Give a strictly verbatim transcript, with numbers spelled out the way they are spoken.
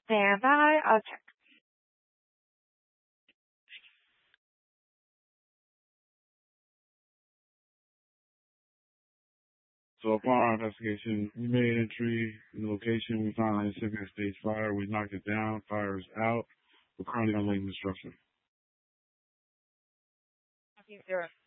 Stand by. I'll check. So upon our investigation, we made entry in the location. We found an incipient stage fire. We knocked it down. Fire is out. We're currently on laying destruction. Okay, zero.